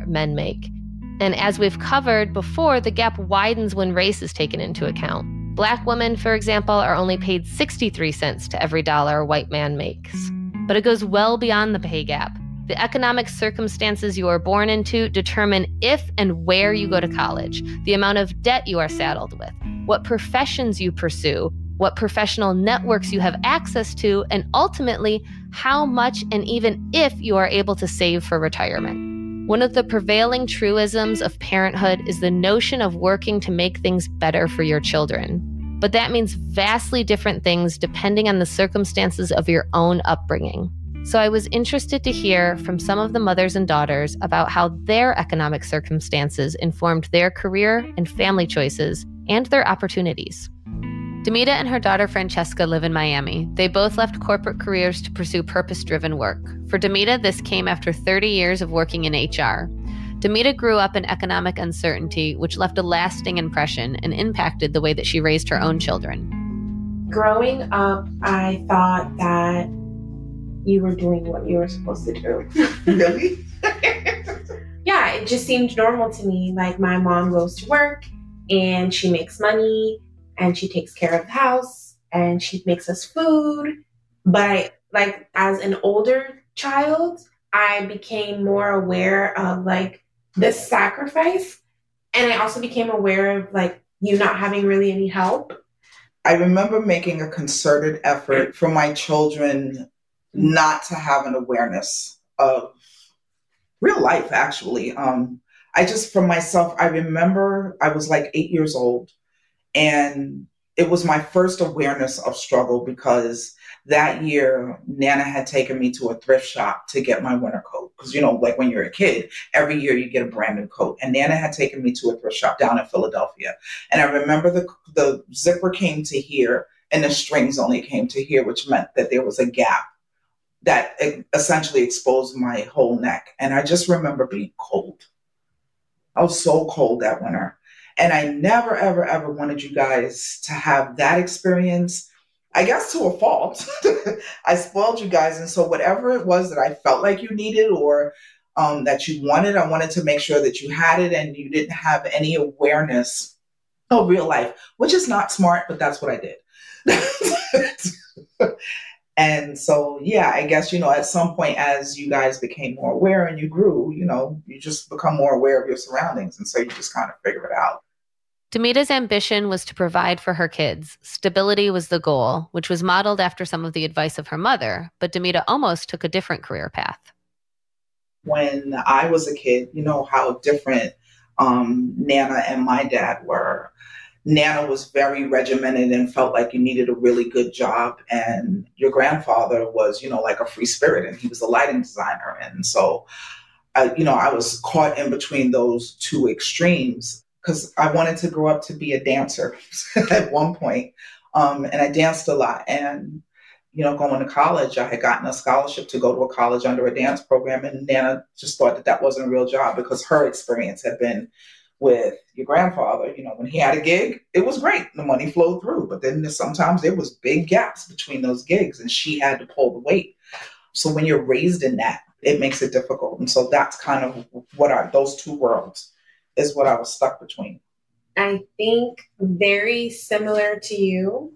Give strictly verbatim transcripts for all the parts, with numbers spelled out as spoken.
men make. And as we've covered before, the gap widens when race is taken into account. Black women, for example, are only paid sixty-three cents to every dollar a white man makes. But it goes well beyond the pay gap. The economic circumstances you are born into determine if and where you go to college, the amount of debt you are saddled with, what professions you pursue, what professional networks you have access to, and ultimately, how much and even if you are able to save for retirement. One of the prevailing truisms of parenthood is the notion of working to make things better for your children. But that means vastly different things depending on the circumstances of your own upbringing. So I was interested to hear from some of the mothers and daughters about how their economic circumstances informed their career and family choices and their opportunities. Demita and her daughter Francesca live in Miami. They both left corporate careers to pursue purpose-driven work. For Demita, this came after thirty years of working in H R. Demita grew up in economic uncertainty, which left a lasting impression and impacted the way that she raised her own children. Growing up, I thought that you were doing what you were supposed to do. Really? Yeah, it just seemed normal to me. Like, my mom goes to work and she makes money and she takes care of the house and she makes us food. But like, as an older child, I became more aware of like the sacrifice. And I also became aware of like you not having really any help. I remember making a concerted effort for my children not to have an awareness of real life, actually. Um, I just, for myself, I remember I was like eight years old. And it was my first awareness of struggle because that year, Nana had taken me to a thrift shop to get my winter coat. Because, you know, like when you're a kid, every year you get a brand new coat. And Nana had taken me to a thrift shop down in Philadelphia. And I remember the, the zipper came to here and the strings only came to here, which meant that there was a gap that essentially exposed my whole neck. And I just remember being cold. I was so cold that winter. And I never, ever, ever wanted you guys to have that experience, I guess to a fault. I spoiled you guys. And so whatever it was that I felt like you needed or um, that you wanted, I wanted to make sure that you had it and you didn't have any awareness of real life, which is not smart, but that's what I did. And so, yeah, I guess, you know, at some point as you guys became more aware and you grew, you know, you just become more aware of your surroundings. And so you just kind of figure it out. Demita's ambition was to provide for her kids. Stability was the goal, which was modeled after some of the advice of her mother, but Demita almost took a different career path. When I was a kid, you know how different um, Nana and my dad were. Nana was very regimented and felt like you needed a really good job. And your grandfather was, you know, like a free spirit and he was a lighting designer. And so, I, you know, I was caught in between those two extremes. Because I wanted to grow up to be a dancer at one point. Um, and I danced a lot. And, you know, going to college, I had gotten a scholarship to go to a college under a dance program. And Nana just thought that that wasn't a real job because her experience had been with your grandfather. You know, when he had a gig, it was great. The money flowed through. But then sometimes there was big gaps between those gigs and she had to pull the weight. So when you're raised in that, it makes it difficult. And so that's kind of what are those two worlds. Is what I was stuck between. I think very similar to you.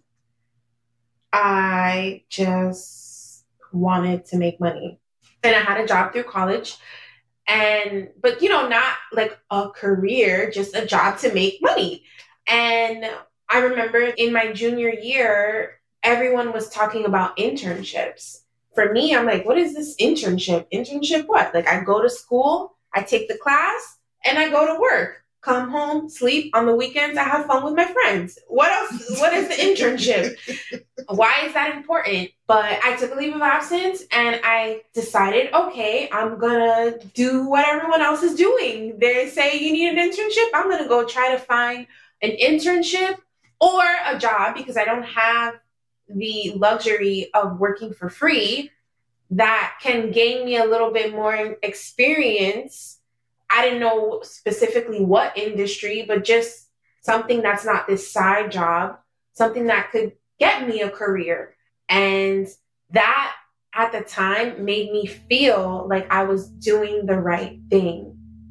I just wanted to make money. And I had a job through college. And, but you know, not like a career, just a job to make money. And I remember in my junior year, everyone was talking about internships. For me, I'm like, what is this internship? Internship what? Like, I go to school, I take the class, and I go to work, come home, sleep. On the weekends, I have fun with my friends. What else? What is the internship? Why is that important? But I took a leave of absence and I decided, okay, I'm going to do what everyone else is doing. They say you need an internship. I'm going to go try to find an internship or a job because I don't have the luxury of working for free that can gain me a little bit more experience. I didn't know specifically what industry, but just something that's not this side job, something that could get me a career. And that at the time made me feel like I was doing the right thing.